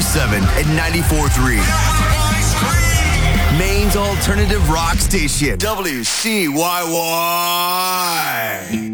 104.7 and 94.3. Maine's alternative rock station, WCYY.